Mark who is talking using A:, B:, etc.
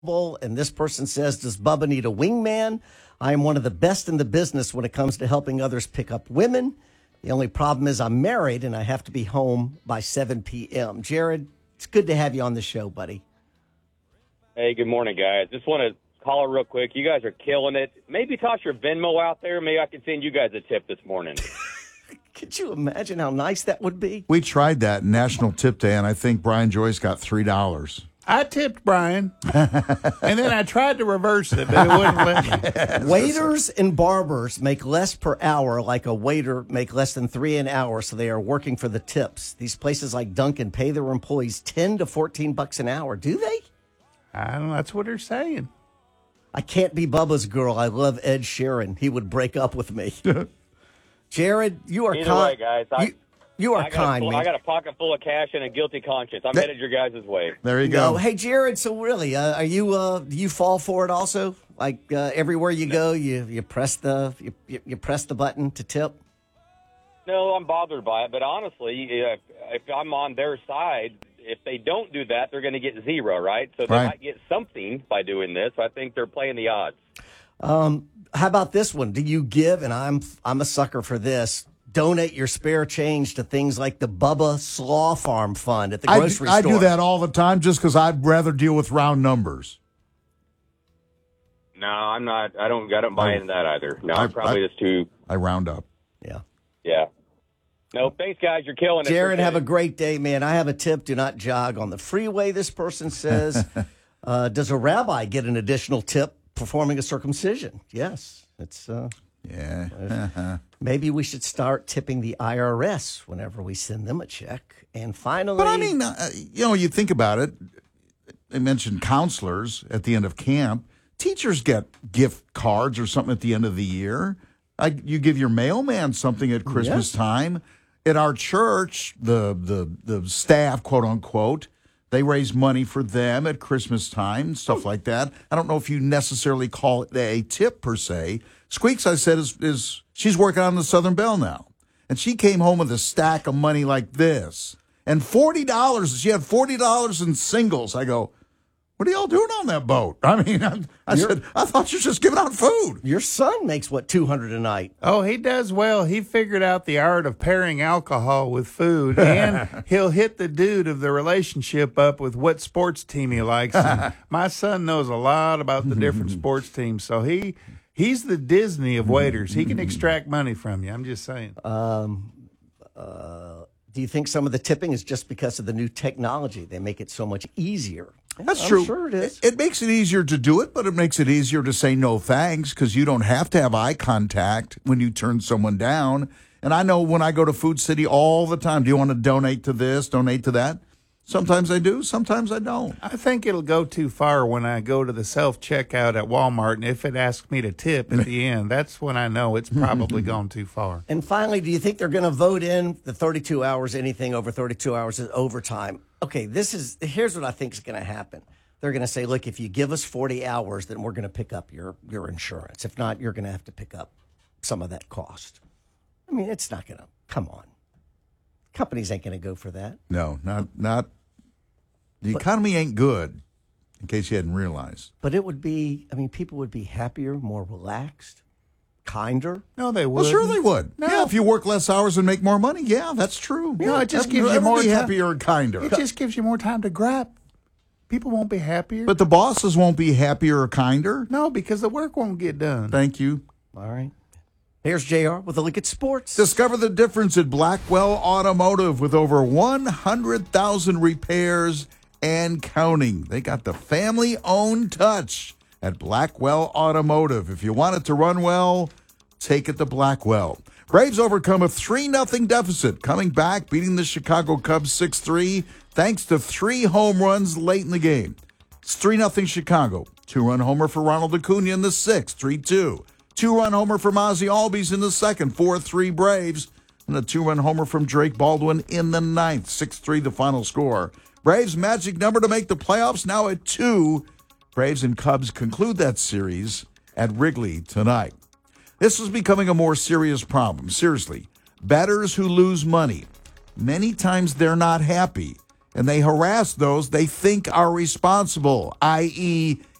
A: And this person says, does Bubba need a wingman? I am one of the best in the business when it comes to helping others pick up women. The only problem is I'm married and I have to be home by 7 p.m. Jared, it's good to have you on the show, buddy.
B: Hey, good morning, guys. Just want to call real quick. You guys are killing it. Maybe toss your Venmo out there. Maybe I can send you guys a tip this morning.
A: Could you imagine how nice that would be?
C: We tried that National Tip Day, and I think Brian Joyce got $3.
D: I tipped Brian, and then I tried to reverse it, but it wouldn't let me.
A: Waiters and barbers make less per hour, like a waiter make less than $3 an hour, so they are working for the tips. These places like Dunkin' pay their employees $10 to $14 an hour. Do they?
D: I don't know. That's what they're saying.
A: I can't be Bubba's girl. I love Ed Sheeran. He would break up with me. Jared, you are
B: Either way, guys.
A: You are kind, man.
B: I got a pocket full of cash and a guilty conscience. I'm headed your guys' way.
C: There you go.
A: No, hey, Jared, so really, are you do you fall for it also? Like everywhere you go, you press the you press the button to tip?
B: No, I'm bothered by it. But honestly, if I'm on their side, if they don't do that, they're going to get zero, right? So they might get something by doing this. I think they're playing the odds.
A: How about this one? Do you give, and I'm a sucker for this, donate your spare change to things like the Bubba Slaw Farm Fund at the grocery store?
C: I do that all the time just because I'd rather deal with round numbers.
B: No, I'm not. I don't buy into that either. No, I'm probably just too.
C: I round up.
B: Yeah. No, thanks, guys. You're killing it.
A: Jared, have a great day, man. I have a tip. Do not jog on the freeway, this person says. Does a rabbi get an additional tip performing a circumcision? Yes. It's maybe we should start tipping the IRS whenever we send them a check. And finally,
C: but I mean, you think about it. They mentioned counselors at the end of camp. Teachers get gift cards or something at the end of the year. You give your mailman something at Christmas time. At our church, the staff, quote unquote, they raise money for them at Christmas time, stuff like that. I don't know if you necessarily call it a tip per se. Squeaks, I said, is she's working on the Southern Belle now. And she came home with a stack of money like this. And $40, she had $40 in singles. I go, what are y'all doing on that boat? I mean, I said, I thought you were just giving out food.
A: Your son makes, what, $200 a night?
D: Oh, he does well. He figured out the art of pairing alcohol with food, and he'll hit the dude of the relationship up with what sports team he likes. And my son knows a lot about the different sports teams, so he's the Disney of waiters. He can extract money from you. I'm just saying.
A: Do you think some of the tipping is just because of the new technology? They make it so much easier.
C: That's
A: I'm
C: true.
A: Sure it is.
C: It makes it easier to do it, but it makes it easier to say no thanks because you don't have to have eye contact when you turn someone down. And I know when I go to Food City all the time, do you want to donate to this, donate to that? Sometimes I do, sometimes I don't.
D: I think it'll go too far when I go to the self-checkout at Walmart, and if it asks me to tip at the end, that's when I know it's probably gone too far.
A: And finally, do you think they're going to vote in the 32 hours, anything over 32 hours is overtime? Okay, here's what I think is going to happen. They're going to say, look, if you give us 40 hours, then we're going to pick up your insurance. If not, you're going to have to pick up some of that cost. I mean, it's not going to, come on. Companies ain't going to go for that.
C: No, not. The economy ain't good, in case you hadn't realized.
A: But it would be, people would be happier, more relaxed, kinder.
D: No, they would.
C: Well, sure they would.
D: No.
C: Yeah, if you work less hours and make more money, yeah, that's true.
D: No, it just gives you more
C: be
D: time.
C: happier and kinder.
D: It just gives you more time to grab. People won't be happier.
C: But the bosses won't be happier or kinder.
D: No, because the work won't get done.
C: Thank you.
A: All right. Here's JR with a look at sports.
C: Discover the difference at Blackwell Automotive with over 100,000 repairs and counting. They got the family-owned touch at Blackwell Automotive. If you want it to run well, take it to Blackwell. Braves overcome a 3-0 deficit, coming back, beating the Chicago Cubs 6-3, thanks to 3 home runs late in the game. It's 3-0 Chicago. 2-run homer for Ronald Acuna in the 6th, 3-2. 2-run homer from Ozzie Albies in the 2nd, 4-3 Braves. And a 2-run homer from Drake Baldwin in the 9th, 6-3 the final score. Braves' magic number to make the playoffs now at 2. Braves and Cubs conclude that series at Wrigley tonight. This is becoming a more serious problem. Seriously, batters who lose money, many times they're not happy. and they harass those they think are responsible, i.e.,